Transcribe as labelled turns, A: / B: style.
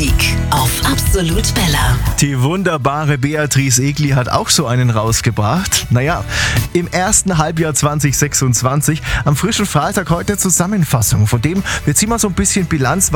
A: Musik auf Absolut Bella.
B: Die wunderbare Beatrice Egli hat auch so einen rausgebracht. Naja, im ersten Halbjahr 2026, am frischen Freitag heute Zusammenfassung. Von dem, wir ziehen mal so ein bisschen Bilanz,